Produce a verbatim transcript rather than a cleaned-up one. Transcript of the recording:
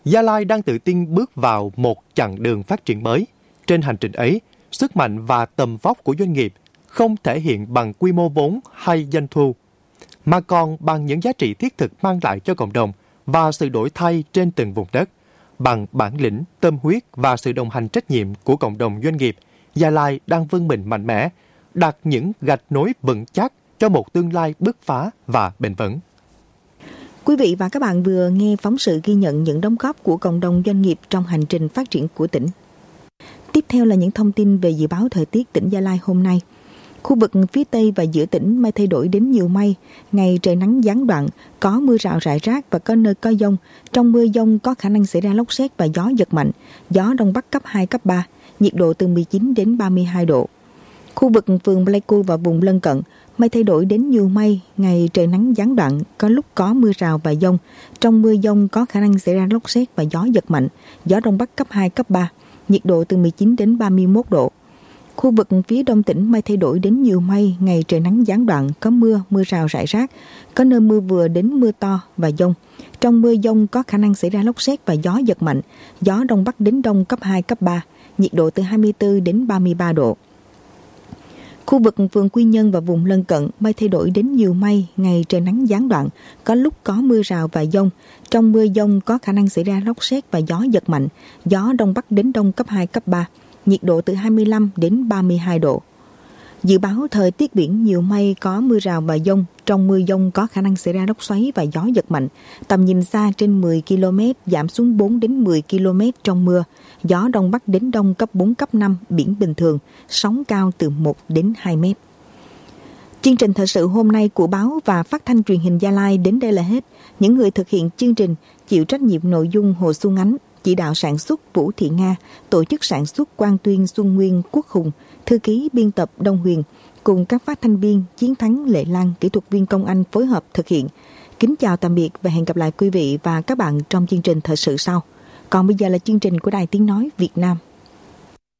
Gia Lai đang tự tin bước vào một chặng đường phát triển mới. Trên hành trình ấy, sức mạnh và tầm vóc của doanh nghiệp không thể hiện bằng quy mô vốn hay doanh thu, mà còn bằng những giá trị thiết thực mang lại cho cộng đồng và sự đổi thay trên từng vùng đất. Bằng bản lĩnh, tâm huyết và sự đồng hành trách nhiệm của cộng đồng doanh nghiệp, Gia Lai đang vươn mình mạnh mẽ, đặt những gạch nối vững chắc cho một tương lai bứt phá và bền vững. Quý vị và các bạn vừa nghe phóng sự ghi nhận những đóng góp của cộng đồng doanh nghiệp trong hành trình phát triển của tỉnh. Tiếp theo là những thông tin về dự báo thời tiết tỉnh Gia Lai hôm nay. Khu vực phía Tây và giữa tỉnh mây thay đổi đến nhiều mây, ngày trời nắng gián đoạn, có mưa rào rải rác và có nơi có dông. Trong mưa dông có khả năng xảy ra lốc sét và gió giật mạnh, gió Đông Bắc cấp hai, cấp ba, nhiệt độ từ mười chín đến ba mươi hai độ. Khu vực phường Pleiku và vùng lân cận, mây thay đổi đến nhiều mây, ngày trời nắng gián đoạn, có lúc có mưa rào và dông. Trong mưa dông có khả năng xảy ra lốc sét và gió giật mạnh, gió Đông Bắc cấp hai, cấp ba, nhiệt độ từ mười chín đến ba mươi mốt độ. Khu vực phía đông tỉnh mây thay đổi đến nhiều mây, ngày trời nắng gián đoạn, có mưa, mưa rào rải rác, có nơi mưa vừa đến mưa to và dông. Trong mưa dông có khả năng xảy ra lốc sét và gió giật mạnh, gió Đông Bắc đến Đông cấp hai, cấp ba, nhiệt độ từ hai mươi tư đến ba mươi ba độ. Khu vực phường Quy Nhơn và vùng lân cận, mây thay đổi đến nhiều mây, ngày trời nắng gián đoạn, có lúc có mưa rào và dông. Trong mưa dông có khả năng xảy ra lốc sét và gió giật mạnh, gió Đông Bắc đến Đông cấp hai, cấp ba, nhiệt độ từ hai mươi lăm đến ba mươi hai độ. Dự báo thời tiết biển nhiều mây, có mưa rào và dông. Trong mưa dông có khả năng xảy ra lốc xoáy và gió giật mạnh. Tầm nhìn xa trên mười ki lô mét, giảm xuống bốn đến mười ki lô mét trong mưa. Gió Đông Bắc đến Đông cấp bốn, cấp năm, biển bình thường, sóng cao từ một đến hai mét. Chương trình thời sự hôm nay của báo và phát thanh truyền hình Gia Lai đến đây là hết. Những người thực hiện chương trình chịu trách nhiệm nội dung Hồ Xuân Ánh, chỉ đạo sản xuất Vũ Thị Nga, tổ chức sản xuất Quang Tuyên, Xuân Nguyên, Quốc Hùng, thư ký biên tập Đông Huyền, cùng các phát thanh viên Chiến Thắng, Lệ Lan, kỹ thuật viên Công Anh phối hợp thực hiện. Kính chào tạm biệt và hẹn gặp lại quý vị và các bạn trong chương trình thời sự sau. Còn bây giờ là chương trình của Đài Tiếng Nói Việt Nam.